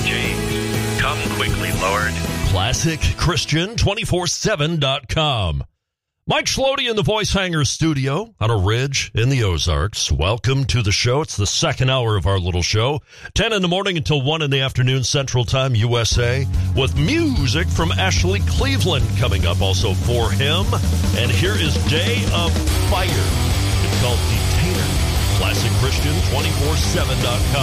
James. Come quickly, Lord. ClassicChristian247.com. Mike Schlody in the Voice Hanger studio on a ridge in the Ozarks. Welcome to the show. It's the second hour of our little show. 10 in the morning until 1 in the afternoon Central Time, USA, with music from Ashley Cleveland coming up also for him. And here is Day of Fire. It's called Detainer. ClassicChristian247.com.